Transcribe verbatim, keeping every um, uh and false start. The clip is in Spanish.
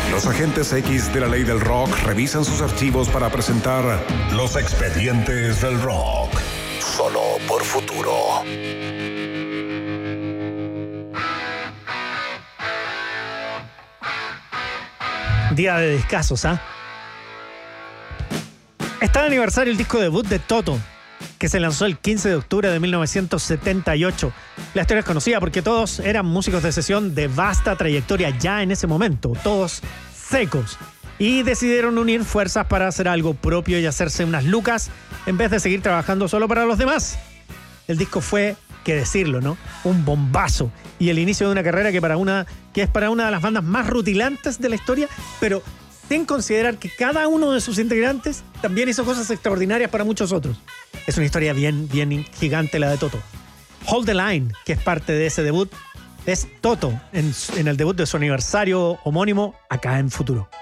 Los agentes X de la ley del rock revisan sus archivos para presentar Los Expedientes del Rock. Solo por Futuro. Día de descansos, ¿ah? ¿eh? Está de aniversario el disco debut de Toto, que se lanzó el quince de octubre de mil novecientos setenta y ocho. La historia es conocida porque todos eran músicos de sesión de vasta trayectoria ya en ese momento, todos secos, y decidieron unir fuerzas para hacer algo propio y hacerse unas lucas en vez de seguir trabajando solo para los demás. El disco fue, qué decirlo, ¿no?, un bombazo y el inicio de una carrera que, para una, que es para una de las bandas más rutilantes de la historia, pero sin considerar que cada uno de sus integrantes también hizo cosas extraordinarias para muchos otros. Es una historia bien, bien gigante la de Toto. Hold the Line, que es parte de ese debut, es Toto en, en el debut de su aniversario homónimo acá en Futuro.